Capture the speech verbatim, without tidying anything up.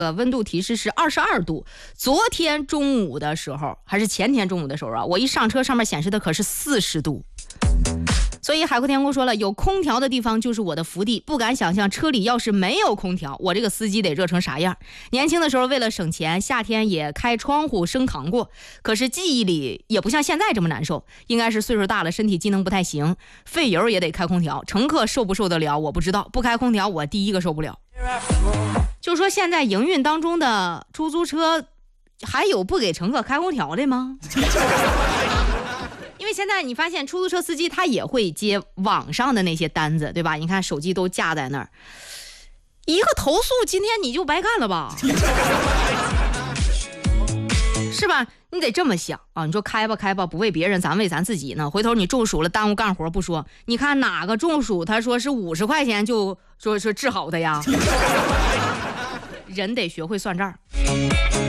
呃，温度提示是二十二度。昨天中午的时候，还是前天中午的时候啊，我一上车上面显示的可是四十度。所以海阔天空说了，有空调的地方就是我的福地，不敢想象车里要是没有空调，我这个司机得热成啥样。年轻的时候为了省钱，夏天也开窗户升糖过，可是记忆里也不像现在这么难受，应该是岁数大了，身体机能不太行，费油也得开空调，乘客受不受得了我不知道，不开空调我第一个受不了。就说现在营运当中的出租车还有不给乘客开空调的吗？因为现在你发现出租车司机他也会接网上的那些单子，对吧？你看手机都架在那儿，一个投诉今天你就白干了吧，是吧？你得这么想啊！你说开吧开吧，不为别人，咱为咱自己呢。回头你中暑了，耽误干活不说，你看哪个中暑他说是五十块钱就说说治好的呀？人得学会算账。